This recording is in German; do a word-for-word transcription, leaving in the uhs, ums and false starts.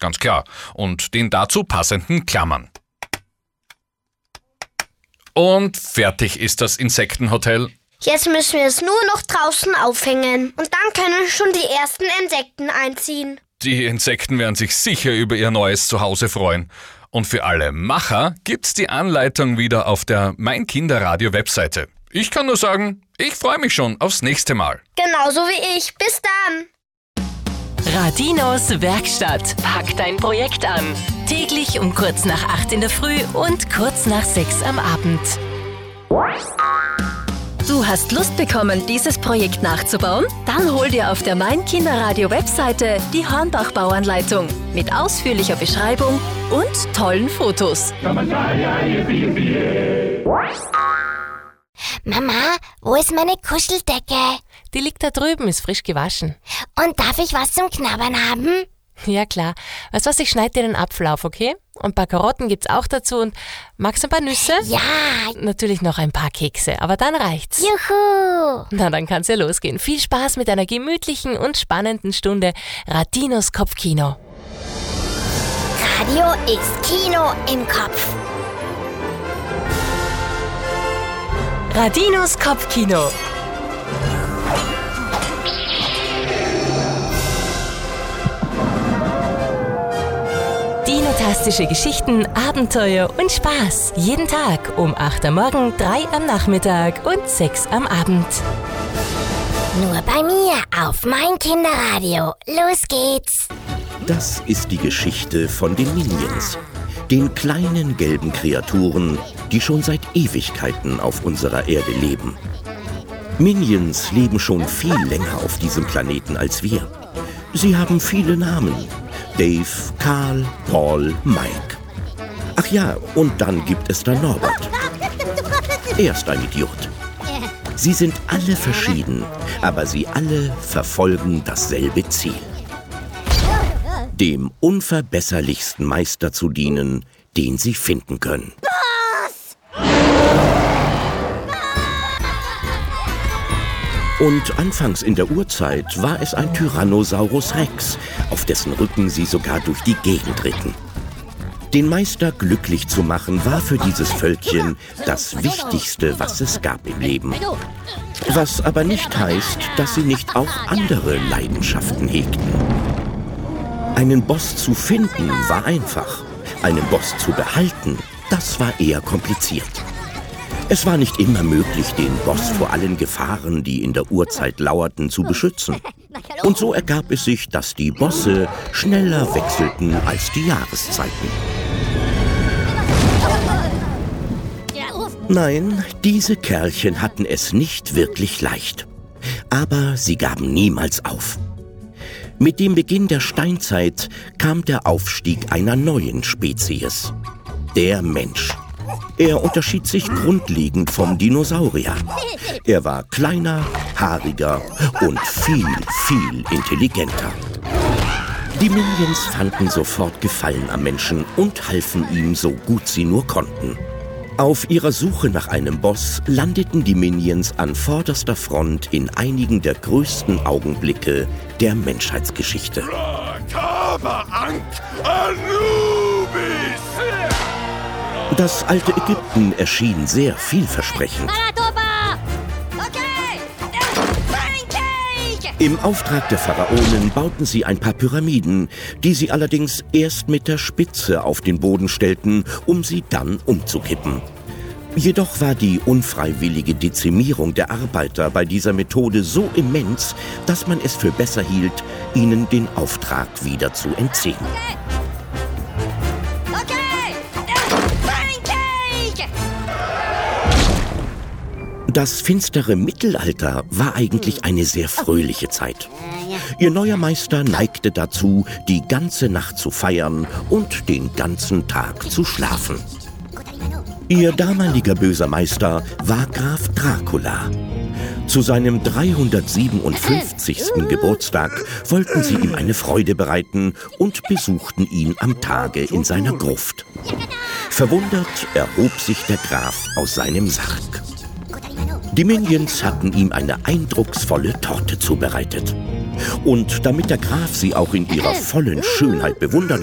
ganz klar. Und den dazu passenden Klammern. Und fertig ist das Insektenhotel. Jetzt müssen wir es nur noch draußen aufhängen. Und dann können schon die ersten Insekten einziehen. Die Insekten werden sich sicher über ihr neues Zuhause freuen. Und für alle Macher gibt's die Anleitung wieder auf der Mein Kinderradio-Webseite. Ich kann nur sagen, ich freue mich schon aufs nächste Mal. Genauso wie ich. Bis dann. Radinos Werkstatt. Pack dein Projekt an. Täglich um kurz nach acht in der Früh und kurz nach sechs am Abend. Du hast Lust bekommen, dieses Projekt nachzubauen? Dann hol dir auf der Mein Kinderradio-Webseite die Hornbach-Bauanleitung mit ausführlicher Beschreibung und tollen Fotos. Mama, wo ist meine Kuscheldecke? Die liegt da drüben, ist frisch gewaschen. Und darf ich was zum Knabbern haben? Ja klar. Weißt du was, ich schneide dir den Apfel auf, okay? Und ein paar Karotten gibt's auch dazu und magst du ein paar Nüsse? Ja. Natürlich noch ein paar Kekse, aber dann reicht's. Juhu. Na, dann kann's ja losgehen. Viel Spaß mit einer gemütlichen und spannenden Stunde Radinos Kopfkino. Radio ist Kino im Kopf. Radinos Kopfkino. Dinotastische Geschichten, Abenteuer und Spaß. Jeden Tag um acht am Morgen, drei am Nachmittag und sechs am Abend. Nur bei mir auf Mein Kinderradio. Los geht's. Das ist die Geschichte von den Minions. Den kleinen gelben Kreaturen, die schon seit Ewigkeiten auf unserer Erde leben. Minions leben schon viel länger auf diesem Planeten als wir. Sie haben viele Namen. Dave, Karl, Paul, Mike. Ach ja, und dann gibt es da Norbert. Er ist ein Idiot. Sie sind alle verschieden, aber sie alle verfolgen dasselbe Ziel. Dem unverbesserlichsten Meister zu dienen, den sie finden können. Und anfangs in der Urzeit war es ein Tyrannosaurus Rex, auf dessen Rücken sie sogar durch die Gegend ritten. Den Meister glücklich zu machen, war für dieses Völkchen das Wichtigste, was es gab im Leben. Was aber nicht heißt, dass sie nicht auch andere Leidenschaften hegten. Einen Boss zu finden war einfach. Einen Boss zu behalten, das war eher kompliziert. Es war nicht immer möglich, den Boss vor allen Gefahren, die in der Urzeit lauerten, zu beschützen. Und so ergab es sich, dass die Bosse schneller wechselten als die Jahreszeiten. Nein, diese Kerlchen hatten es nicht wirklich leicht. Aber sie gaben niemals auf. Mit dem Beginn der Steinzeit kam der Aufstieg einer neuen Spezies. Der Mensch. Er unterschied sich grundlegend vom Dinosaurier. Er war kleiner, haariger und viel, viel intelligenter. Die Minions fanden sofort Gefallen am Menschen und halfen ihm so gut sie nur konnten. Auf ihrer Suche nach einem Boss landeten die Minions an vorderster Front in einigen der größten Augenblicke der Menschheitsgeschichte. Das alte Ägypten erschien sehr vielversprechend. Im Auftrag der Pharaonen bauten sie ein paar Pyramiden, die sie allerdings erst mit der Spitze auf den Boden stellten, um sie dann umzukippen. Jedoch war die unfreiwillige Dezimierung der Arbeiter bei dieser Methode so immens, dass man es für besser hielt, ihnen den Auftrag wieder zu entziehen. Das finstere Mittelalter war eigentlich eine sehr fröhliche Zeit. Ihr neuer Meister neigte dazu, die ganze Nacht zu feiern und den ganzen Tag zu schlafen. Ihr damaliger böser Meister war Graf Dracula. Zu seinem dreihundertsiebenundfünfzigsten Geburtstag wollten sie ihm eine Freude bereiten und besuchten ihn am Tage in seiner Gruft. Verwundert erhob sich der Graf aus seinem Sarg. Die Minions hatten ihm eine eindrucksvolle Torte zubereitet. Und damit der Graf sie auch in ihrer vollen Schönheit bewundern